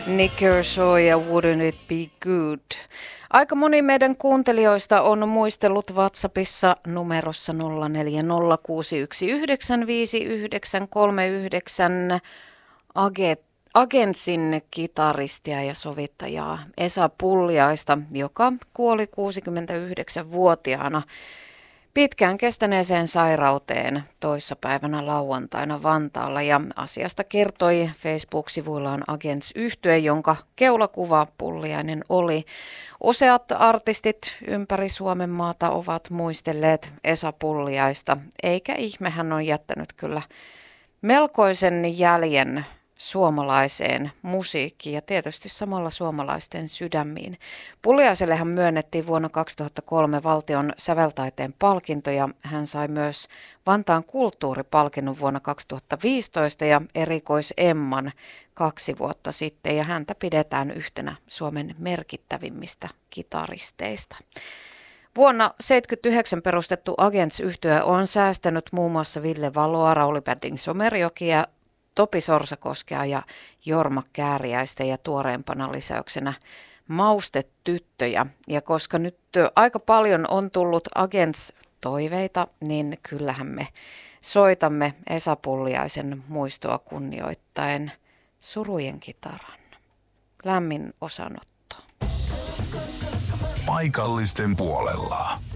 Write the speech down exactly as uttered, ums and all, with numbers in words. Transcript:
Nick Kershaw ja Wouldn't It Be Good. Aika moni meidän kuuntelijoista on muistellut WhatsAppissa numerossa nolla neljä nolla kuusi yksi yhdeksän viisi yhdeksän kolme yhdeksän Agentsin kitaristia ja sovittajaa Esa Pulliaista, joka kuoli kuusikymmentäyhdeksänvuotiaana pitkään kestäneeseen sairauteen toissapäivänä lauantaina Vantaalla, ja asiasta kertoi Facebook-sivuillaan Agents-yhtye, jonka keulakuva Pulliainen oli. Useat artistit ympäri Suomen maata ovat muistelleet Esa Pulliaista, eikä ihme, hän on jättänyt kyllä melkoisen jäljen suomalaiseen musiikkiin ja tietysti samalla suomalaisten sydämiin. Pulliaisellehan myönnettiin vuonna kaksituhattakolme valtion säveltaiteen palkinto ja hän sai myös Vantaan kulttuuripalkinnon vuonna kaksituhattaviisitoista ja erikois-Emman kaksi vuotta sitten, ja häntä pidetään yhtenä Suomen merkittävimmistä kitaristeista. Vuonna tuhatyhdeksänsataaseitsemänkymmentäyhdeksän perustettu Agents-yhtye on säästänyt muun muassa Ville Valoa, Rauli Badding Somerjokia, Topi Sorsakoskea ja Jorma Kääriäistä ja tuoreempana lisäyksenä Maustetyttöjä. Ja koska nyt aika paljon on tullut Agents-toiveita, niin kyllähän me soitamme Esa Pulliaisen muistoa kunnioittaen Surujen kitaran. Lämmin osanotto. Paikallisten puolella.